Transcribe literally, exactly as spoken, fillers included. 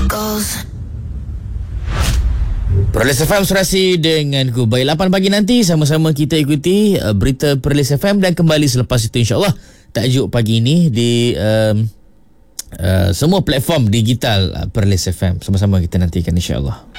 Perlis F M Serasi denganku. Baik, lapan pagi nanti sama-sama kita ikuti uh, berita Perlis F M dan kembali selepas itu insyaAllah tajuk pagi ini di um, uh, semua platform digital uh, Perlis F M. Sama-sama kita nantikan insyaAllah.